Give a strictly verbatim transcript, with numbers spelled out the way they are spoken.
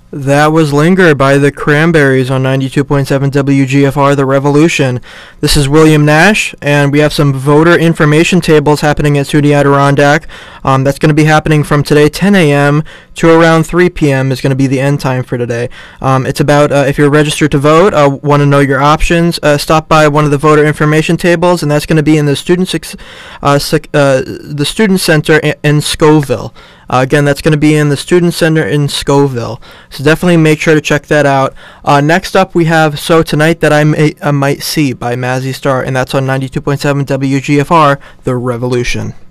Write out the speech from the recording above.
That was Linger by the Cranberries on ninety-two point seven W G F R, The Revolution. This is William Nash, and we have some voter information tables happening at SUNY Adirondack. Um, that's going to be happening from today, ten a m to around three p m is going to be the end time for today. Um, it's about uh, if you're registered to vote, uh, want to know your options, uh, stop by one of the voter information tables, and that's going to be in the student six, uh, sec, uh, the student center in, in Scoville. Uh, again, that's going to be in the Student Center in Scoville. So definitely make sure to check that out. Uh, next up, we have So Tonight That I, May, I Might See by Mazzy Star, and that's on ninety-two point seven W G F R, The Revolution.